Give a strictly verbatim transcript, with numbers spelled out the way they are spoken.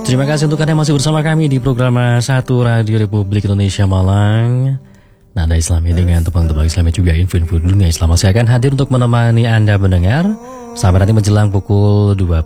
Terima kasih untuk Anda masih bersama kami di program satu Radio Republik Indonesia Malang. Nada Islami dengan tebang-tebang Islami juga info-info dunia Islam. Saya akan hadir untuk menemani Anda mendengar sampai nanti menjelang pukul dua puluh.